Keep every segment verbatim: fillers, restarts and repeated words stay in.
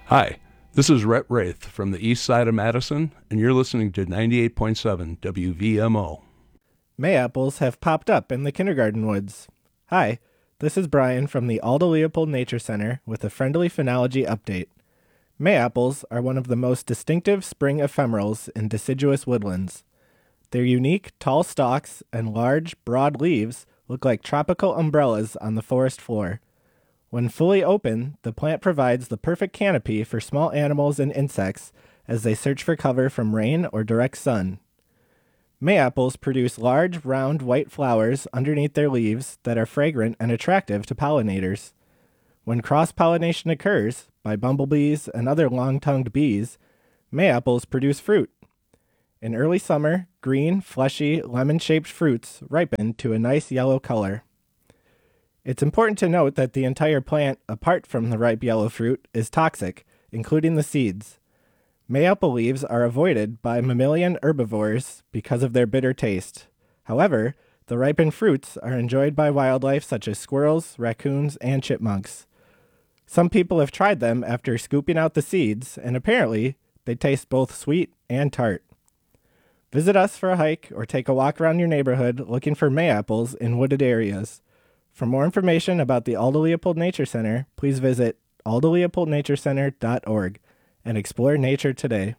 Hi, this is Rhett Wraith from the east side of Madison, and you're listening to ninety-eight point seven W V M O. Mayapples have popped up in the kindergarten woods. Hi, this is Brian from the Aldo Leopold Nature Center with a friendly phenology update. Mayapples are one of the most distinctive spring ephemerals in deciduous woodlands. Their unique, tall stalks and large, broad leaves look like tropical umbrellas on the forest floor. When fully open, the plant provides the perfect canopy for small animals and insects as they search for cover from rain or direct sun. Mayapples produce large, round, white flowers underneath their leaves that are fragrant and attractive to pollinators. When cross-pollination occurs by bumblebees and other long-tongued bees, mayapples produce fruit. In early summer, green, fleshy, lemon-shaped fruits ripen to a nice yellow color. It's important to note that the entire plant, apart from the ripe yellow fruit, is toxic, including the seeds. Mayapple leaves are avoided by mammalian herbivores because of their bitter taste. However, the ripened fruits are enjoyed by wildlife such as squirrels, raccoons, and chipmunks. Some people have tried them after scooping out the seeds, and apparently, they taste both sweet and tart. Visit us for a hike or take a walk around your neighborhood looking for mayapples in wooded areas. For more information about the Aldo Leopold Nature Center, please visit aldo leopold nature center dot org and explore nature today.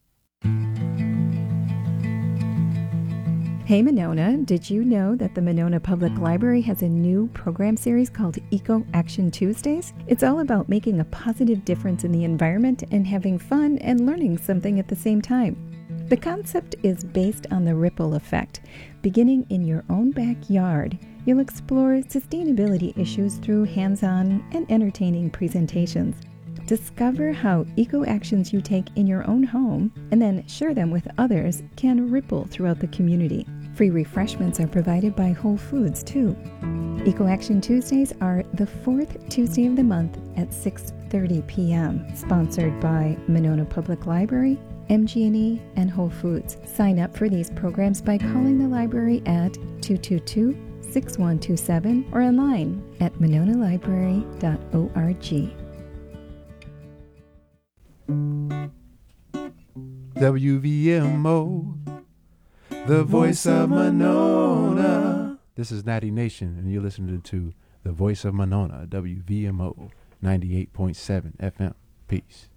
Hey Monona, did you know that the Monona Public Library has a new program series called Eco Action Tuesdays? It's all about making a positive difference in the environment and having fun and learning something at the same time. The concept is based on the ripple effect. Beginning in your own backyard, you'll explore sustainability issues through hands-on and entertaining presentations. Discover how eco actions you take in your own home and then share them with others can ripple throughout the community. Free refreshments are provided by Whole Foods, too. Eco Action Tuesdays are the fourth Tuesday of the month at six thirty p.m., sponsored by Monona Public Library, M G and E, and Whole Foods. Sign up for these programs by calling the library at two two two, six one two seven or online at monona library dot org. W V M O, the voice of Monona. This is Natty Nation, and you're listening to the voice of Monona, W V M O ninety-eight point seven F M. Peace.